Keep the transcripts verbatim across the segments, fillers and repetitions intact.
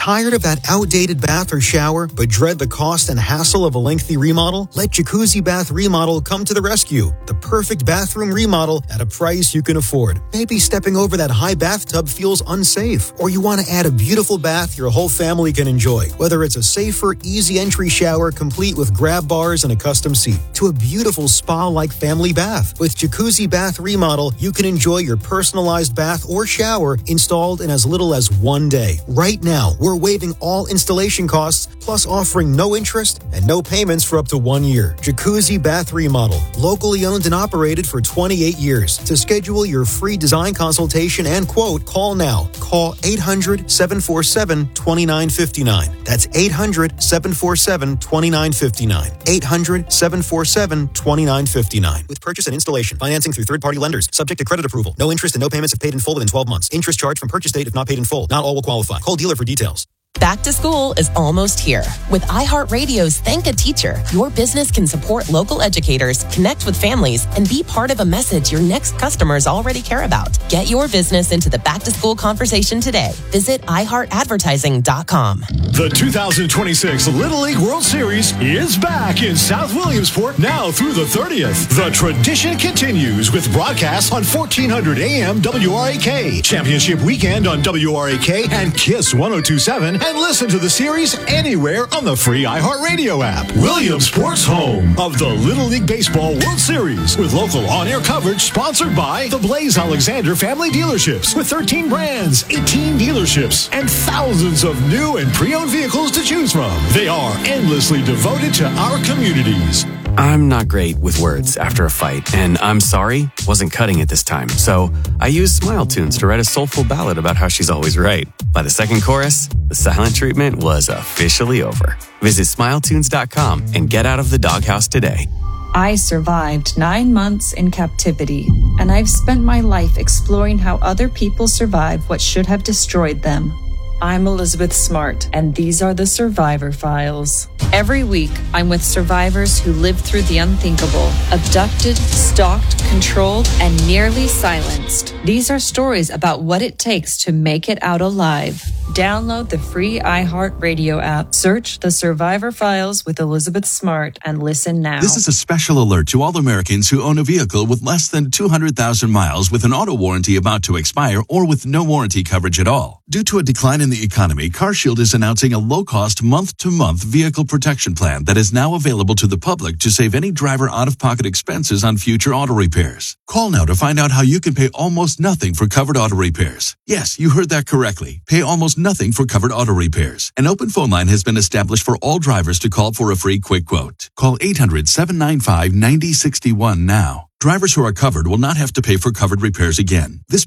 Tired of that outdated bath or shower, but dread the cost and hassle of a lengthy remodel? Let Jacuzzi Bath Remodel come to the rescue. The perfect bathroom remodel at a price you can afford. Maybe stepping over that high bathtub feels unsafe, or you want to add a beautiful bath your whole family can enjoy. Whether it's a safer, easy entry shower complete with grab bars and a custom seat, to a beautiful spa-like family bath. With Jacuzzi Bath Remodel, you can enjoy your personalized bath or shower installed in as little as one day. Right now, we're waiving all installation costs, plus offering no interest and no payments for up to one year. Jacuzzi Bath Remodel, locally owned and operated for twenty-eight years. To schedule your free design consultation and quote, call now. Call eight hundred, seven four seven, two nine five nine. That's eight hundred, seven four seven, two nine five nine. eight hundred, seven four seven, two nine five nine. With purchase and installation, financing through third-party lenders, subject to credit approval. No interest and no payments if paid in full within twelve months. Interest charged from purchase date if not paid in full. Not all will qualify. Call dealer for details. Back to school is almost here. With iHeartRadio's Thank a Teacher, your business can support local educators, connect with families, and be part of a message your next customers already care about. Get your business into the back-to-school conversation today. Visit i heart advertising dot com. The two thousand twenty-six Little League World Series is back in South Williamsport now through the thirtieth. The tradition continues with broadcasts on fourteen hundred A M W R A K, Championship Weekend on W R A K, and KISS one oh two point seven. And listen to the series anywhere on the free iHeartRadio app. Williamsport's home of the Little League Baseball World Series with local on-air coverage sponsored by the Blaze Alexander Family Dealerships with thirteen brands, eighteen dealerships, and thousands of new and pre-owned vehicles to choose from. They are endlessly devoted to our communities. I'm not great with words after a fight, and I'm sorry, wasn't cutting it this time. So I used Smile Tunes to write a soulful ballad about how she's always right. By the second chorus, the silent treatment was officially over. Visit smile tunes dot com and get out of the doghouse today. I survived nine months in captivity, and I've spent my life exploring how other people survive what should have destroyed them. I'm Elizabeth Smart, and these are the Survivor Files. Every week, I'm with survivors who lived through the unthinkable, abducted, stalked, controlled, and nearly silenced. These are stories about what it takes to make it out alive. Download the free iHeartRadio app. Search The Survivor Files with Elizabeth Smart and listen now. This is a special alert to all Americans who own a vehicle with less than two hundred thousand miles with an auto warranty about to expire or with no warranty coverage at all. Due to a decline in the economy, CarShield is announcing a low-cost month-to-month vehicle protection plan that is now available to the public to save any driver out-of-pocket expenses on future auto repairs. Call now to find out how you can pay almost nothing for covered auto repairs. Yes, you heard that correctly. Pay almost nothing for covered auto repairs. An open phone line has been established for all drivers to call for a free quick quote. Call eight hundred, seven nine five, nine oh six one now. Drivers who are covered will not have to pay for covered repairs again. This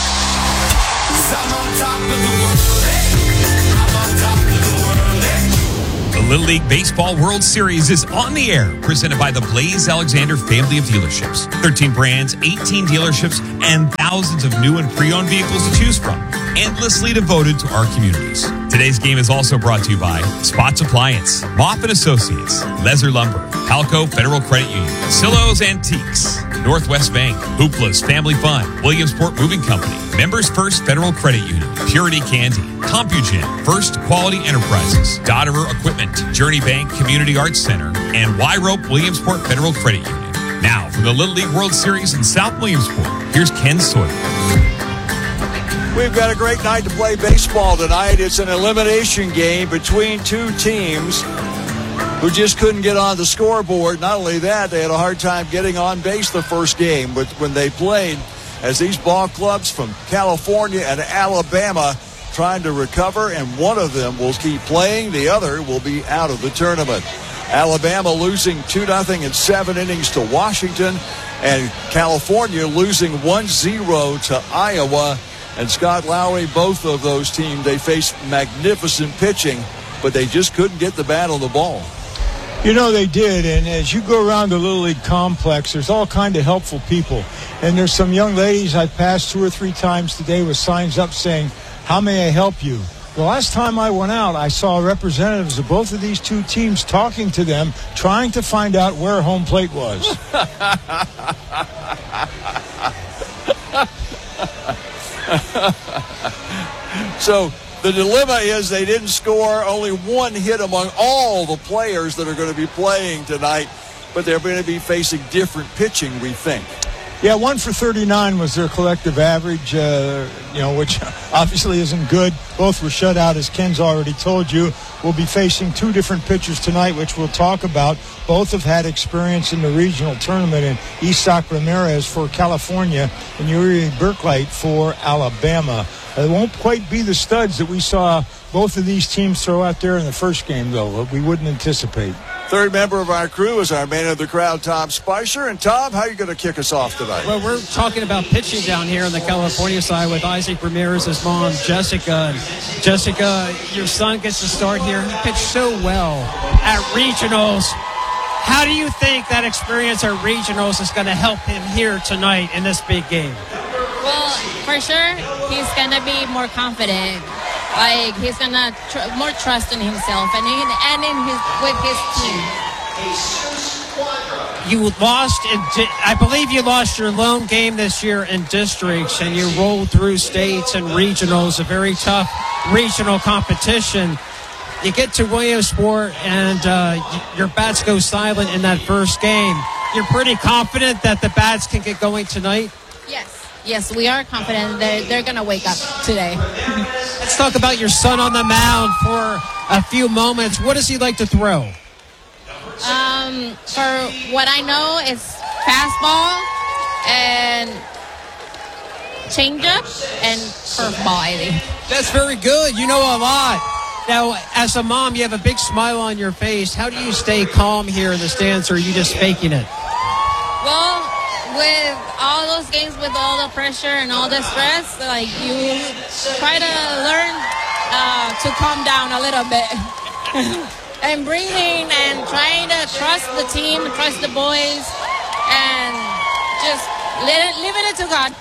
The Little League Baseball World Series is on the air, presented by the Blaze Alexander family of dealerships. thirteen brands, eighteen dealerships, and thousands of new and pre-owned vehicles to choose from, endlessly devoted to our communities. Today's game is also brought to you by Spots Appliance, Moffett Associates, Lezer Lumber, Halco Federal Credit Union, Silos Antiques, Northwest Bank, Hoopla's Family Fun, Williamsport Moving Company, Members First Federal Credit Union, Purity Candy, CompuGen, First Quality Enterprises, Dotterer Equipment, Journey Bank Community Arts Center, and Y-Rope Williamsport Federal Credit Union. Now, for the Little League World Series in South Williamsport, here's Ken Sawyer. We've got a great night to play baseball tonight. It's an elimination game between two teams who just couldn't get on the scoreboard. Not only that, they had a hard time getting on base the first game, but when they played, as these ball clubs from California and Alabama trying to recover, and one of them will keep playing, the other will be out of the tournament. Alabama losing two nothing in seven innings to Washington, and California losing one zero to Iowa. And Scott Lowry, both of those teams, they faced magnificent pitching, but they just couldn't get the bat on the ball. You know, they did, and as you go around the Little League complex, there's all kind of helpful people. And there's some young ladies I passed two or three times today with signs up saying, "How may I help you?" The last time I went out, I saw representatives of both of these two teams talking to them, trying to find out where home plate was. So The dilemma is they didn't score only one hit among all the players that are going to be playing tonight, but they're going to be facing different pitching, we think. Yeah, one for thirty-nine was their collective average, uh, you know, which obviously isn't good. Both were shut out, as Ken's already told you. We'll be facing two different pitchers tonight, which we'll talk about. Both have had experience in the regional tournament, and Isaac Ramirez for California and Yuri Berklight for Alabama. It won't quite be the studs that we saw both of these teams throw out there in the first game, though. We wouldn't anticipate. Third member of our crew is our man of the crowd, Tom Spicer. And Tom, how are you going to kick us off tonight? Well, we're talking about pitching down here on the California side with Isaac Ramirez's mom, Jessica. And Jessica, your son gets to start here. He pitched so well at regionals. How do you think that experience at regionals is going to help him here tonight in this big game? Well, for sure, he's going to be more confident. Like, he's going to tr- more trust in himself and in, and in his with his team. You lost, in di- I believe you lost your lone game this year in districts, and you rolled through states and regionals, a very tough regional competition. You get to Williamsport, and uh, y- your bats go silent in that first game. You're pretty confident that the bats can get going tonight? Yes. Yes, we are confident they're, they're going to wake up today. Let's talk about your son on the mound for a few moments. What does he like to throw? Um, for what I know, it's fastball and changeup and curveball, I think. That's very good. You know a lot. Now, as a mom, you have a big smile on your face. How do you stay calm here in the stands, or are you just faking it? Well, with all those games, with all the pressure and all the stress, like, you try to learn uh, to calm down a little bit. And breathing and trying to trust the team, trust the boys, and just let it, leaving it to God.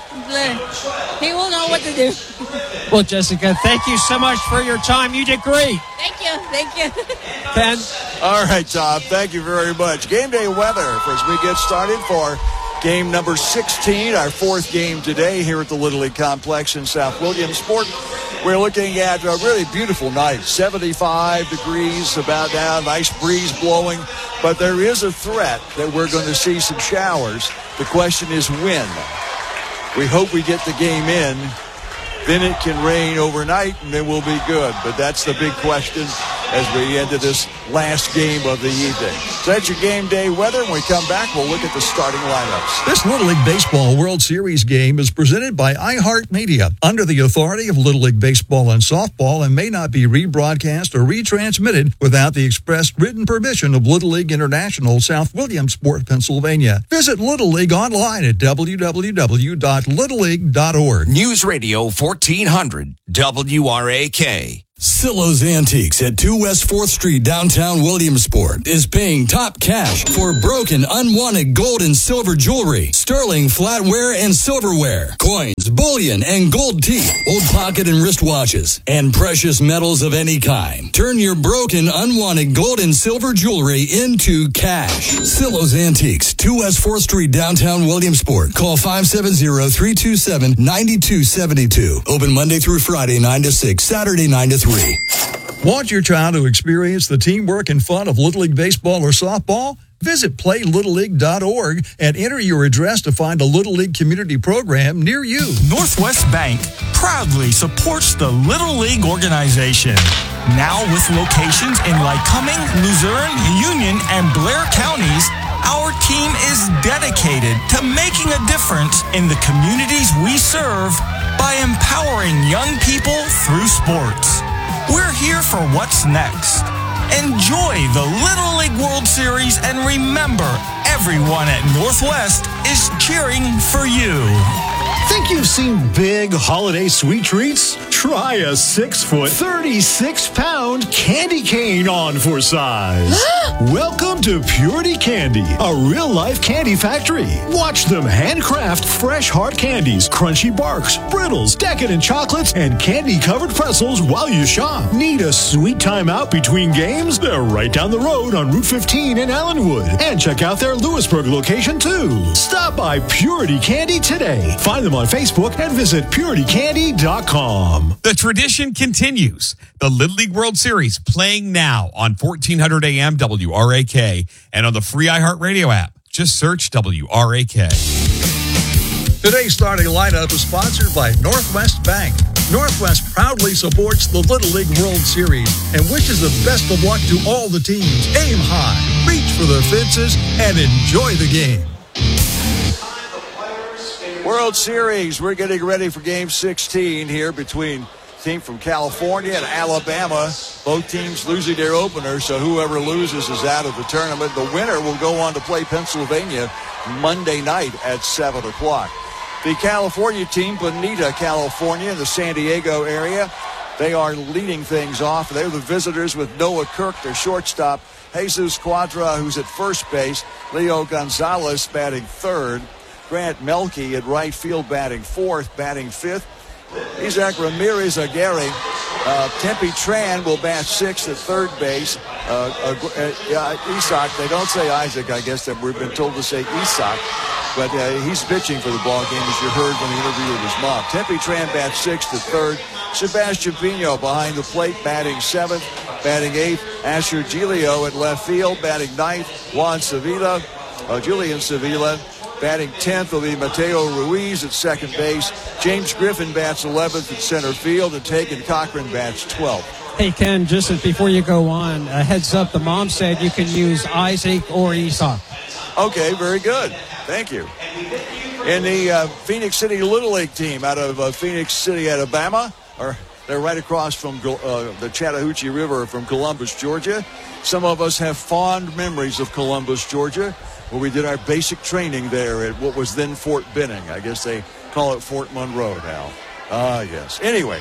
He will know what to do. Well, Jessica, thank you so much for your time. You did great. Thank you. Thank you. Ben? All right, Tom. Thank you very much. Game day weather as we get started for game number sixteen, our fourth game today here at the Little League Complex in South Williamsport. We're looking at a really beautiful night, seventy-five degrees about now, nice breeze blowing, but there is a threat that we're going to see some showers. The question is when. We hope we get the game in, then it can rain overnight, and then we'll be good. But that's the big question as we enter this last game of the evening. So that's your game day weather. When we come back, we'll look at the starting lineups. This Little League Baseball World Series game is presented by iHeartMedia, under the authority of Little League Baseball and Softball, and may not be rebroadcast or retransmitted without the express written permission of Little League International, South Williamsport, Pennsylvania. Visit Little League online at w w w dot little league dot org. News Radio fourteen hundred W R A K. Silo's Antiques at two West fourth Street, downtown Williamsport, is paying top cash for broken, unwanted gold and silver jewelry, sterling flatware and silverware, coins, bullion, and gold teeth, old pocket and wristwatches, and precious metals of any kind. Turn your broken, unwanted gold and silver jewelry into cash. Silo's Antiques, two West fourth Street, downtown Williamsport. Call five seven zero, three two seven, nine two seven two. Open Monday through Friday, nine to six, Saturday, nine to three. Want your child to experience the teamwork and fun of Little League Baseball or Softball? Visit play little league dot org and enter your address to find a Little League community program near you. Northwest Bank proudly supports the Little League organization. Now with locations in Lycoming, Luzerne, Union, and Blair counties, our team is dedicated to making a difference in the communities we serve by empowering young people through sports. We're here for what's next. Enjoy the Little League World Series, and remember, everyone at Northwest is cheering for you. Think you've seen big holiday sweet treats? Try a six-foot, thirty-six pound candy cane on for size. Welcome to Purity Candy, a real-life candy factory. Watch them handcraft fresh hard candies, crunchy barks, brittles, decadent chocolates, and candy-covered pretzels while you shop. Need a sweet time out between games? They're right down the road on Route fifteen in Allenwood. And check out their Lewisburg location, too. Stop by Purity Candy today. Find them on Facebook and visit purity candy dot com. com. The tradition continues. The Little League World Series playing now on fourteen hundred A M W R A K and on the free iHeartRadio app. Just search W R A K. Today's starting lineup is sponsored by Northwest Bank. Northwest proudly supports the Little League World Series and wishes the best of luck to all the teams. Aim high, reach for the fences, and enjoy the game. World Series, we're getting ready for Game sixteen here between team from California and Alabama. Both teams losing their opener, so whoever loses is out of the tournament. The winner will go on to play Pennsylvania Monday night at seven o'clock. The California team, Bonita, California, in the San Diego area, they are leading things off. They're the visitors with Noah Kirk, their shortstop, Jesus Quadra, who's at first base, Leo Gonzalez batting third, Grant Melke at right field batting fourth, batting fifth, Isaac Ramirez Aguirre. Uh, Tempe Tran will bat sixth at third base. Uh, uh, uh, Isaac, they don't say Isaac, I guess, that we've been told to say Isaac. But uh, he's pitching for the ball game, as you heard when he interviewed his mom. Tempe Tran bats sixth at third. Sebastian Pino behind the plate, batting seventh. Batting eighth, Asher Giglio at left field. Batting ninth, Juan Sevilla, uh, Julian Sevilla. Batting tenth will be Mateo Ruiz at second base. James Griffin bats eleventh at center field, and Tegan Cochran bats twelfth. Hey, Ken, just before you go on, a heads up, the mom said you can use Isaac or Esau. Okay, very good. Thank you. In the uh, Phoenix City Little League team out of uh, Phoenix City, Alabama, or they're right across from uh, the Chattahoochee River from Columbus, Georgia. Some of us have fond memories of Columbus, Georgia, where we did our basic training there at what was then Fort Benning. I guess they call it Fort Monroe now. Ah, yes. Anyway,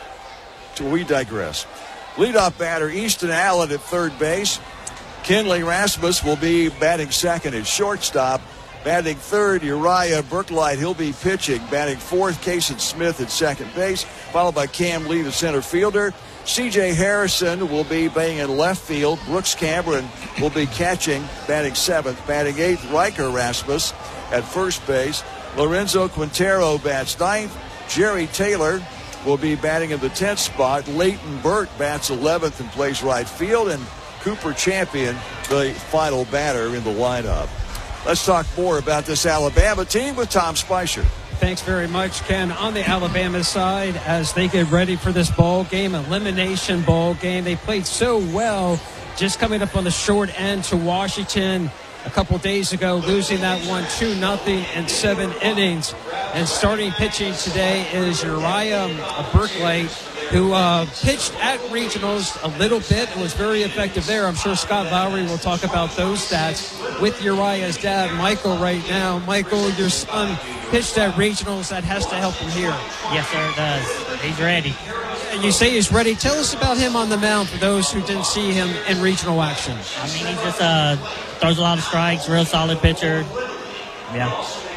so we digress. Leadoff batter Easton Allen at third base. Kenley Rasmus will be batting second at shortstop. Batting third, Uriah Berklight. He'll be pitching. Batting fourth, Kason Smith at second base, followed by Cam Lee, the center fielder. C J Harrison will be batting in left field. Brooks Cameron will be catching, batting seventh. Batting eighth, Riker Rasmus at first base. Lorenzo Quintero bats ninth. Jerry Taylor will be batting in the tenth spot. Leighton Burt bats eleventh and plays right field. And Cooper Champion, the final batter in the lineup. Let's talk more about this Alabama team with Tom Spicer. Thanks very much, Ken. On the Alabama side, as they get ready for this ball game, elimination ball game, they played so well, just coming up on the short end to Washington a couple days ago, losing that one two nothing in seven innings. And starting pitching today is Uriah Berklight, who uh, pitched at regionals a little bit and was very effective there. I'm sure Scott Lowry will talk about those stats with Uriah's dad, Michael, right now. Michael, your son pitched at regionals. That has to help him here. Yes, sir, it does. He's ready. And you say he's ready. Tell us about him on the mound for those who didn't see him in regional action. I mean, he just uh, throws a lot of strikes, real solid pitcher. Yeah.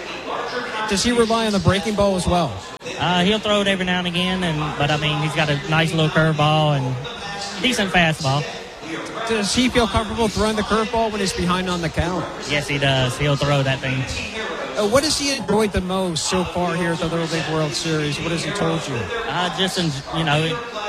Does he rely on the breaking ball as well? Uh, he'll throw it every now and again, and but I mean, he's got a nice little curveball and decent fastball. Does he feel comfortable throwing the curveball when he's behind on the count? Yes, he does. He'll throw that thing. Uh, what has he enjoyed the most so far here at the Little League World Series? What has he told you? Uh, just, you know,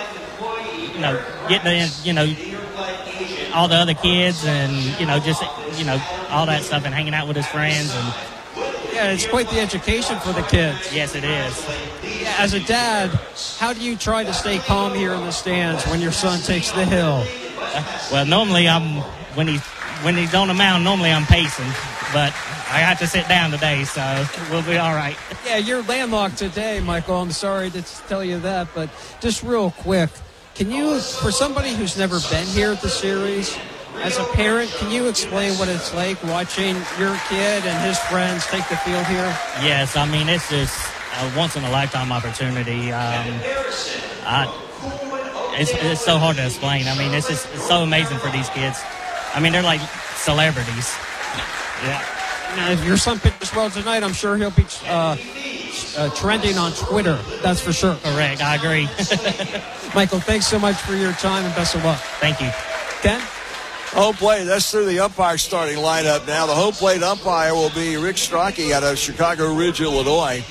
you know, getting in, you know, all the other kids and, you know, just, you know, all that stuff and hanging out with his friends. And yeah, it's quite the education for the kids. Yes, it is. Yeah, as a dad, how do you try to stay calm here in the stands when your son takes the hill? Well, normally I'm, when he's, when he's on the mound, normally I'm pacing, but I have to sit down today, so we'll be all right. Yeah, you're landlocked today, Michael. I'm sorry to tell you that, but just real quick, can you, for somebody who's never been here at the series, as a parent, can you explain what it's like watching your kid and his friends take the field here? Yes, I mean, it's just a once-in-a-lifetime opportunity. Um, I, it's, it's so hard to explain. I mean, it's just it's so amazing for these kids. I mean, they're like celebrities. Yeah. Now, if your son pitches well tonight, I'm sure he'll be uh, uh, trending on Twitter. That's for sure. Correct. I agree. Michael, thanks so much for your time and best of luck. Thank you. Ken? Home plate, that's through the umpire starting lineup now. The home plate umpire will be Rick Strachey out of Chicago Ridge, Illinois.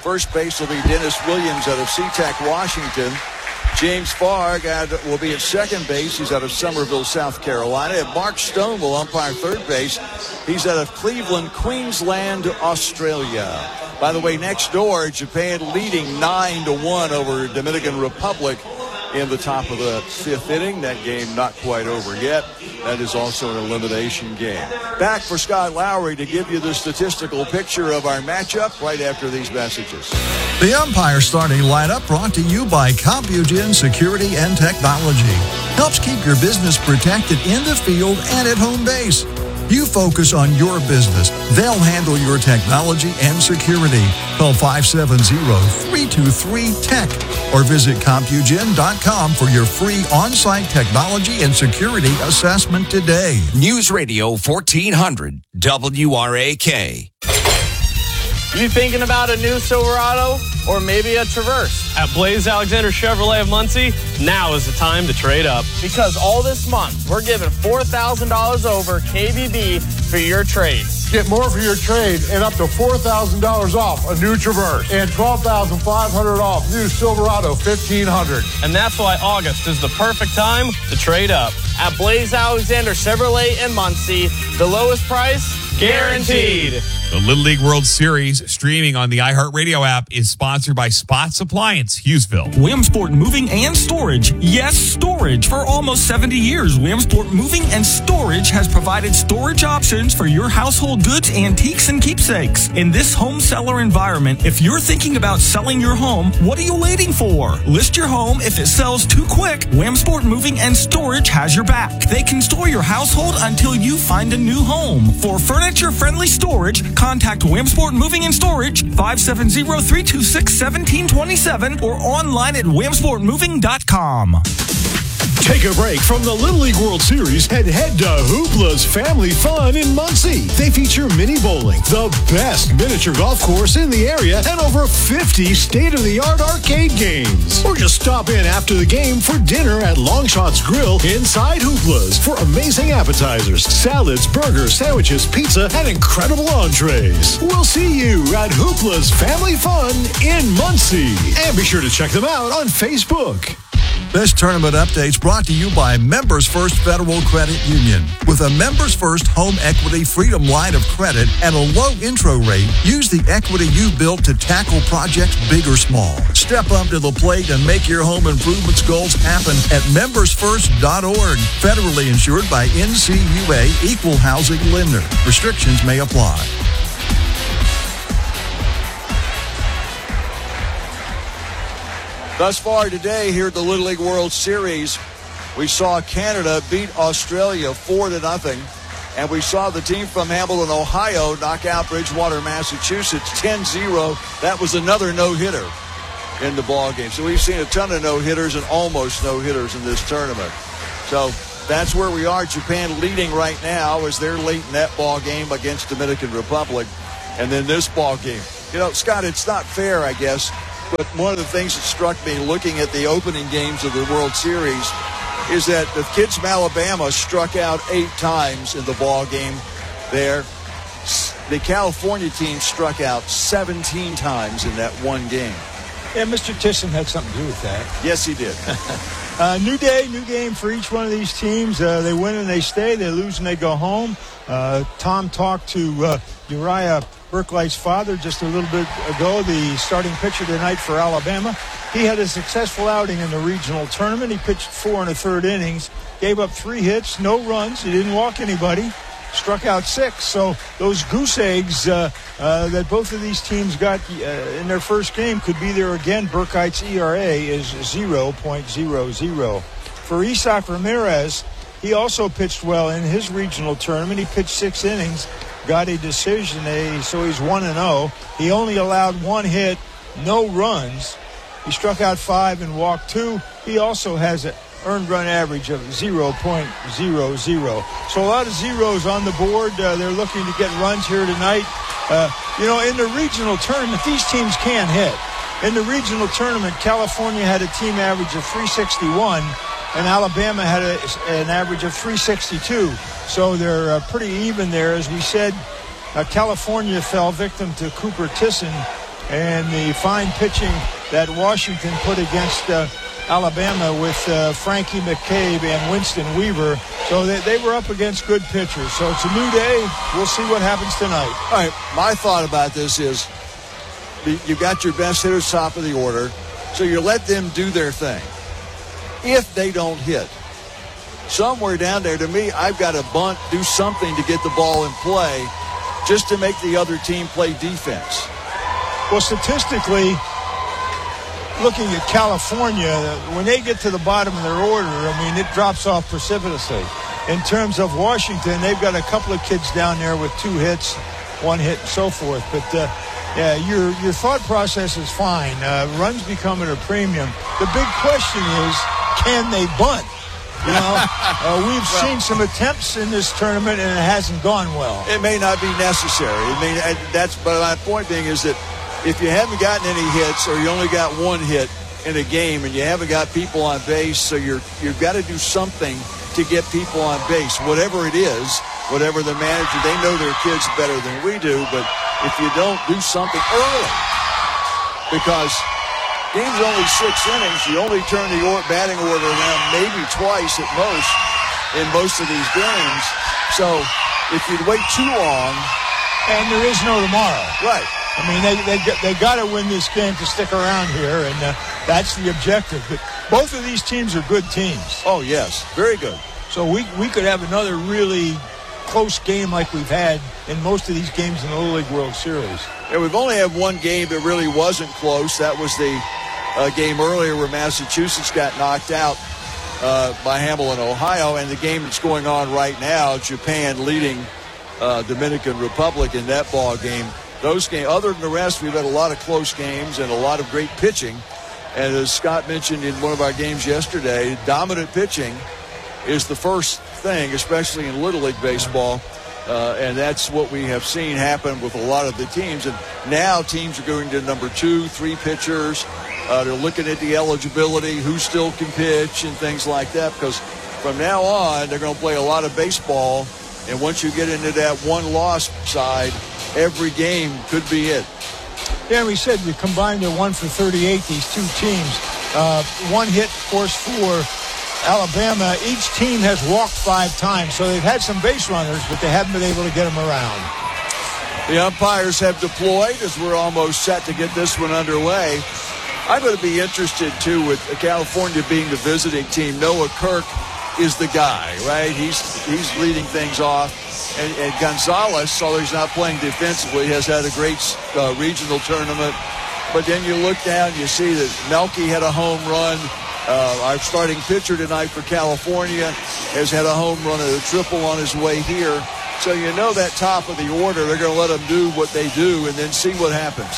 first base will be Dennis Williams out of SeaTac, Washington. James Farg at, will be at second base. He's out of Somerville, South Carolina. And Mark Stone will umpire third base. He's out of Cleveland, Queensland, Australia. By the way, next door, Japan leading nine to one over Dominican Republic in the top of the fifth inning. That game not quite over yet. That is also an elimination game. Back for Scott Lowry to give you the statistical picture of our matchup right after these messages. The umpire starting lineup brought to you by CompuGen Security and Technology. Helps keep your business protected in the field and at home base. You focus on your business. They'll handle your technology and security. Call five seven zero, three two three, T E C H or visit CompuGen dot com for your free on-site technology and security assessment today. News Radio fourteen hundred W R A K. You thinking about a new Silverado or maybe a Traverse? At Blaze Alexander Chevrolet of Muncie, now is the time to trade up. Because all this month, we're giving four thousand dollars over K B B for your trade. Get more for your trade and up to four thousand dollars off a new Traverse and twelve thousand five hundred dollars off new Silverado fifteen hundred. And that's why August is the perfect time to trade up. At Blaze Alexander Chevrolet in Muncie, the lowest price guaranteed. The Little League World Series streaming on the iHeartRadio app is sponsored by Spots Appliance, Hughesville. Williamsport Moving and Storage. Yes, storage. For almost seventy years, Williamsport Moving and Storage has provided storage options for your household goods, antiques, and keepsakes. In this home seller environment, if you're thinking about selling your home, what are you waiting for? List your home. If it sells too quick, Williamsport Moving and Storage has your back. They can store your household until you find a new home. For furniture-friendly storage, contact Williamsport Moving and Storage, five seven zero, three two six, one seven two seven, or online at williamsport moving dot com. Take a break from the Little League World Series and head to Hoopla's Family Fun in Muncie. They feature mini bowling, the best miniature golf course in the area, and over fifty state-of-the-art arcade games. Or just stop in after the game for dinner at Longshots Grill inside Hoopla's for amazing appetizers, salads, burgers, sandwiches, pizza, and incredible entrees. We'll see you at Hoopla's Family Fun in Muncie. And be sure to check them out on Facebook. This tournament update's brought to you by Members First Federal Credit Union. With a Members First Home Equity Freedom line of credit and a low intro rate, use the equity you built to tackle projects big or small. Step up to the plate and make your home improvements goals happen at members first dot org. Federally insured by N C U A Equal Housing Lender. Restrictions may apply. Thus far today here at the Little League World Series, we saw Canada beat Australia four to nothing, and we saw the team from Hamilton, Ohio knock out Bridgewater, Massachusetts ten zero. That was another no-hitter in the ball game. So we've seen a ton of no-hitters and almost no-hitters in this tournament. So that's where we are. Japan leading right now as they're late in that ball game against Dominican Republic. And then this ball game. You know, Scott, it's not fair, I guess. But one of the things that struck me looking at the opening games of the World Series is that the kids from Alabama struck out eight times in the ball game there. The California team struck out seventeen times in that one game. Yeah, Mister Tisson had something to do with that. Yes, he did. uh, new day, new game for each one of these teams. Uh, they win and they stay. They lose and they go home. Uh, Tom talked to uh, Uriah Burklight's father just a little bit ago, the starting pitcher tonight for Alabama. He had a successful outing in the regional tournament. He pitched four and a third innings, gave up three hits, no runs. He didn't walk anybody, struck out six. So those goose eggs uh, uh, that both of these teams got uh, in their first game could be there again. Burkight's E R A is zero point zero zero. For Isaac Ramirez, he also pitched well in his regional tournament. He pitched six innings, got a decision, a, so he's one and oh. He only allowed one hit, no runs. He struck out five and walked two. He also has an earned run average of zero point zero zero. So a lot of zeros on the board. Uh, they're looking to get runs here tonight. Uh, you know, in the regional tournament, these teams can't hit. In the regional tournament, California had a team average of three sixty-one. And Alabama had a, an average of three sixty-two. So they're uh, pretty even there. As we said, uh, California fell victim to Cooper Tisson and the fine pitching that Washington put against uh, Alabama with uh, Frankie McCabe and Winston Weaver. So they, they were up against good pitchers. So it's a new day. We'll see what happens tonight. All right, my thought about this is you've got your best hitters top of the order, so you let them do their thing. If they don't hit, somewhere down there, to me, I've got to bunt, do something to get the ball in play just to make the other team play defense. Well, statistically, looking at California, when they get to the bottom of their order, I mean, it drops off precipitously. In terms of Washington, they've got a couple of kids down there with two hits, one hit, and so forth. But, uh, yeah, your your thought process is fine. Uh, runs become at a premium. The big question is, can they bunt? You know, uh, we've well, seen some attempts in this tournament, and it hasn't gone well. It may not be necessary. I mean, that's. But my point being is that if you haven't gotten any hits, or you only got one hit in a game, and you haven't got people on base, so you're you've got to do something to get people on base, whatever it is, whatever the manager. They know their kids better than we do, but if you don't do something early, because game's only six innings. You only turn the or- batting order around maybe twice at most in most of these games. So if you wait too long, and there is no tomorrow, right? I mean, they they they got to win this game to stick around here, and uh, that's the objective. But both of these teams are good teams. Oh yes, very good. So we we could have another really close game like we've had in most of these games in the Little League World Series. Yeah, we've only had one game that really wasn't close. That was the uh, game earlier where Massachusetts got knocked out uh, by Hamilton, Ohio, and the game that's going on right now, Japan leading uh, Dominican Republic in that ball game. Those games, other than the rest, we've had a lot of close games and a lot of great pitching. And as Scott mentioned in one of our games yesterday, dominant pitching is the first thing, especially in Little League baseball. Uh, and that's what we have seen happen with a lot of the teams. And now teams are going to number two, three pitchers. Uh, they're looking at the eligibility, who still can pitch and things like that. Because from now on, they're going to play a lot of baseball. And once you get into that one-loss side, every game could be it. Yeah, we said we combined to one for thirty-eight, these two teams. Uh, one hit, of course, for Alabama. Each team has walked five times, so they've had some base runners, but they haven't been able to get them around. The umpires have deployed as we're almost set to get this one underway. I'm going to be interested, too, with California being the visiting team. Noah Kirk is the guy, right? He's he's leading things off. And, and Gonzalez, although he's not playing defensively, has had a great uh, regional tournament. But then you look down, you see that Melky had a home run. Uh, our starting pitcher tonight for California has had a home run and a triple on his way here. So you know that top of the order, they're going to let them do what they do and then see what happens.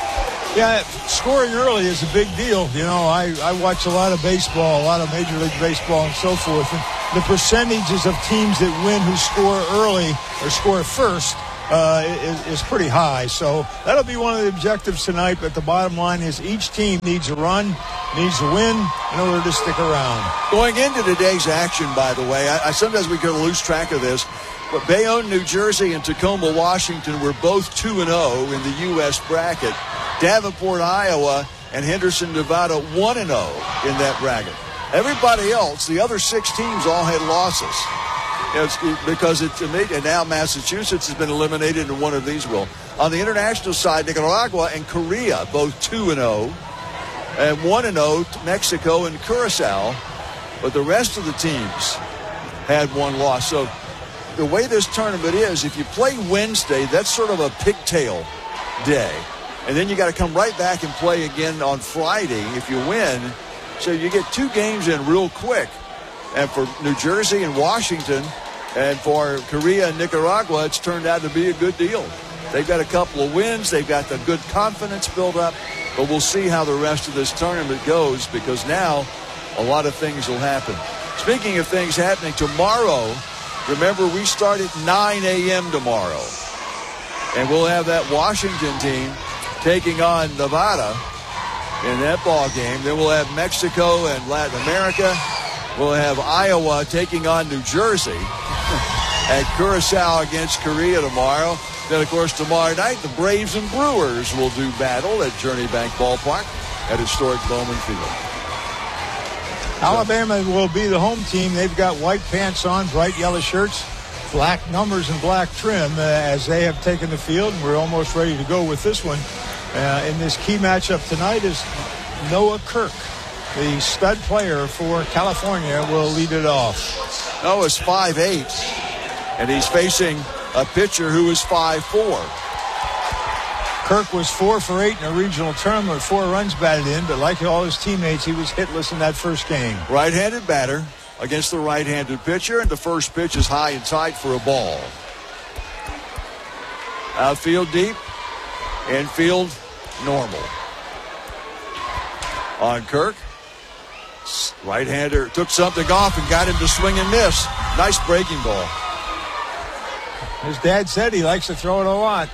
Yeah, scoring early is a big deal. You know, I, I watch a lot of baseball, a lot of Major League Baseball and so forth. And the percentages of teams that win who score early or score first uh, is, is pretty high. So that'll be one of the objectives tonight. But the bottom line is each team needs a run, needs a win in order to stick around. Going into today's action, by the way, I, I sometimes we can lose track of this. But Bayonne, New Jersey, and Tacoma, Washington were both two and oh in the U S bracket. Davenport, Iowa, and Henderson, Nevada, one and oh in that bracket. Everybody else, the other six teams, all had losses. You know, it's because it's and now Massachusetts has been eliminated in one of these will. On the international side, Nicaragua and Korea, both two and oh, and one and oh, Mexico and Curacao. But the rest of the teams had one loss. So the way this tournament is, if you play Wednesday, that's sort of a pigtail day. And then you got to come right back and play again on Friday if you win. So you get two games in real quick. And for New Jersey and Washington, and for Korea and Nicaragua, it's turned out to be a good deal. They've got a couple of wins. They've got the good confidence built up. But we'll see how the rest of this tournament goes, because now a lot of things will happen. Speaking of things happening, tomorrow, remember, we start at nine a.m. tomorrow. And we'll have that Washington team taking on Nevada in that ball game. Then we'll have Mexico and Latin America. We'll have Iowa taking on New Jersey. At Curacao against Korea tomorrow. Then, of course, tomorrow night, the Braves and Brewers will do battle at Journey Bank Ballpark at historic Bowman Field. Alabama will be the home team. They've got white pants on, bright yellow shirts, black numbers and black trim uh, as they have taken the field. And we're almost ready to go with this one. Uh, in this key matchup tonight is Noah Kirk, the stud player for California, will lead it off. Noah's five eight, and he's facing a pitcher who is five four. Kirk was four for eight in a regional tournament, four runs batted in, but like all his teammates, he was hitless in that first game. Right-handed batter against the right-handed pitcher, and the first pitch is high and tight for a ball. Outfield deep, infield normal. On Kirk, right-hander took something off and got him to swing and miss. Nice breaking ball. His dad said he likes to throw it a lot.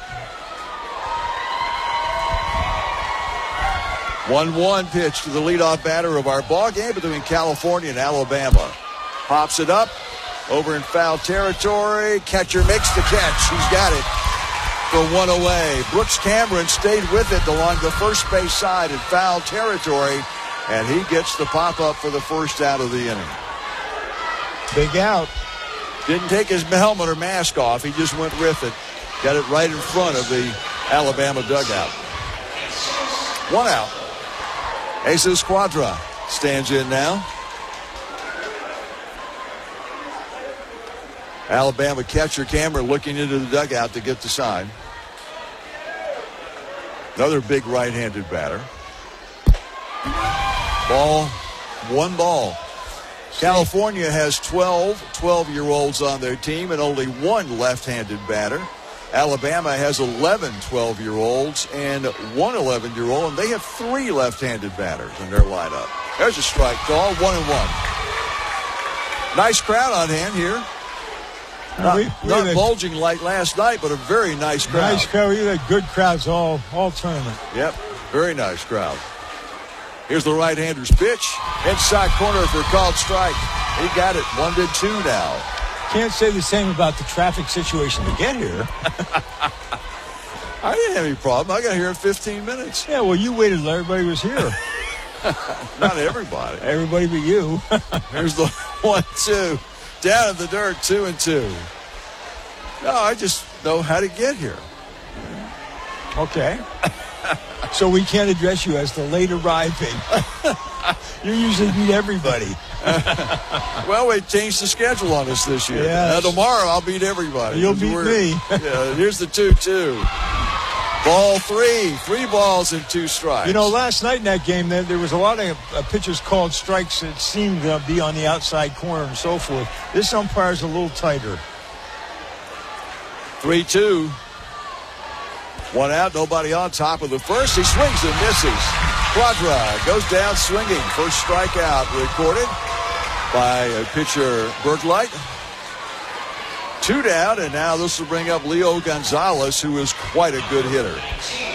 one one pitch to the leadoff batter of our ball game between California and Alabama. Pops it up over in foul territory. Catcher makes the catch. He's got it for one away. Brooks Cameron stayed with it along the first base side in foul territory, and he gets the pop up for the first out of the inning. Big out. Didn't take his helmet or mask off. He just went with it. Got it right in front of the Alabama dugout. One out. Jesus Quadra stands in now. Alabama catcher Cameron looking into the dugout to get the sign. Another big right-handed batter. Ball, one ball. California has twelve twelve-year-olds on their team and only one left-handed batter. Alabama has eleven twelve-year-olds and one eleven-year-old, and they have three left-handed batters in their lineup. There's a strike call, one and one. Nice crowd on hand here. Not, we, we not had bulging like last night, but a very nice crowd. Nice crowd. We had good crowds all, all tournament. Yep, very nice crowd. Here's the right-hander's pitch. Inside corner for a called strike. He got it, one to two now. Can't say the same about the traffic situation to get here. I didn't have any problem. I got here in fifteen minutes. Yeah, well, you waited till everybody was here. Not everybody. Everybody but you. Here's the one, two. Down in the dirt, two and two. No, I just know how to get here. Okay. So we can't address you as the late arriving. You usually beat everybody. Well, we changed the schedule on us this year. Yes. Now, tomorrow I'll beat everybody. You'll beat me. Yeah, here's the two two. Ball three. Three balls and two strikes. You know, last night in that game, there, there was a lot of uh, pitches called strikes that seemed to be on the outside corner and so forth. This umpire's a little tighter. three two. One out, nobody on top of the first. He swings and misses. Quadra goes down swinging. First strikeout recorded by pitcher Berglight. Two down, and now this will bring up Leo Gonzalez, who is quite a good hitter.